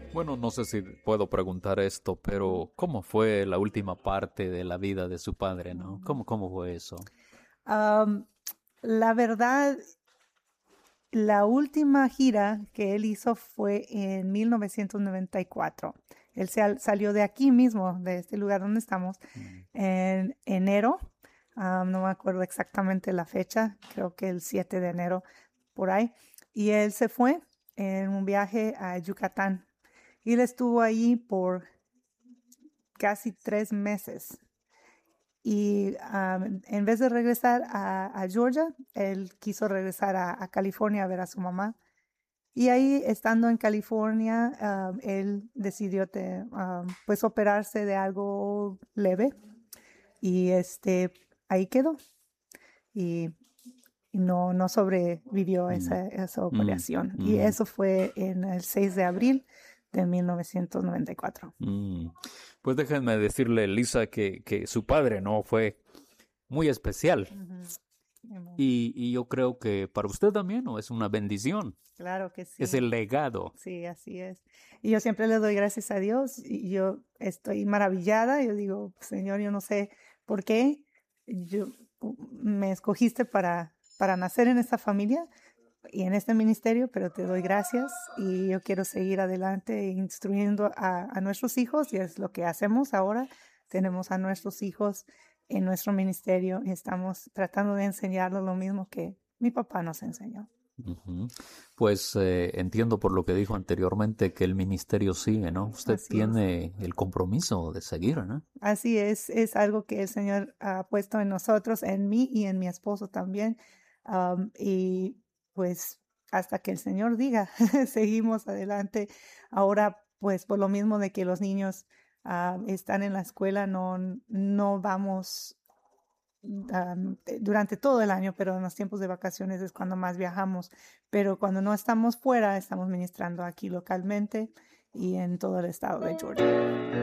Bueno, no sé si puedo preguntar esto, pero ¿cómo fue la última parte de la vida de su padre, no? ¿Cómo fue eso? Um, la verdad, la última gira que él hizo fue en 1994. Él salió de aquí mismo, de este lugar donde estamos, Mm. en enero. No me acuerdo exactamente la fecha, creo que el 7 de enero, por ahí. Y él se fue en un viaje a Yucatán. Y él estuvo ahí por casi 3 meses. Y en vez de regresar a Georgia, él quiso regresar a California a ver a su mamá. Y ahí, estando en California, él decidió pues operarse de algo leve y ahí quedó y, y no sobrevivió Mm, esa mm, operación. Y mm, eso fue en el 6 de abril de 1994. mm. Pues déjenme decirle, Lisa, que su padre no fue muy especial. Ujú. Amen. Y yo creo que para usted también, ¿no? Es una bendición. Claro que Es sí. el legado. Sí, así es. Y yo siempre le doy gracias a Dios y yo estoy maravillada. Yo digo, Señor, yo no sé por qué yo, me escogiste para nacer en esta familia y en este ministerio, pero te doy gracias y yo quiero seguir adelante instruyendo a nuestros hijos y es lo que hacemos ahora. Tenemos a nuestros hijos en nuestro ministerio y estamos tratando de enseñarles lo mismo que mi papá nos enseñó. Ujú. Pues entiendo por lo que dijo anteriormente que el ministerio sigue, ¿no? Usted Así es. tiene el compromiso de seguir, ¿no? Así es algo que el Señor ha puesto en nosotros, en mí y en mi esposo también. Y pues hasta que el Señor diga, seguimos adelante. Ahora, pues por lo mismo de que los niños están en la escuela, no vamos durante todo el año, pero en los tiempos de vacaciones es cuando más viajamos. Pero cuando no estamos fuera, estamos ministrando aquí localmente y en todo el estado de Georgia.